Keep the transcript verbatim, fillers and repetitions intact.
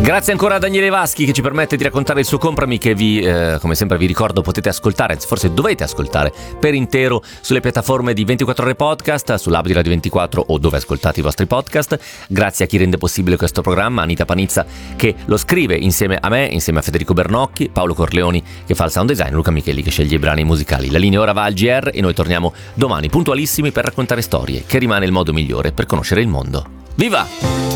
Grazie ancora a Daniele Vaschi che ci permette di raccontare il suo Comprami, che vi, eh, come sempre vi ricordo, potete ascoltare, anzi forse dovete ascoltare per intero sulle piattaforme di ventiquattro ore podcast, sull'app di Radio ventiquattro o dove ascoltate i vostri podcast. Grazie a chi rende possibile questo programma, Anita Panizza che lo scrive insieme a me, insieme a Federico Bernocchi, Paolo Corleoni che fa il sound design, Luca Micheli che sceglie i brani musicali. La linea ora va al G R e noi torniamo domani puntualissimi per raccontare storie, che rimane il modo migliore per conoscere il mondo. Viva!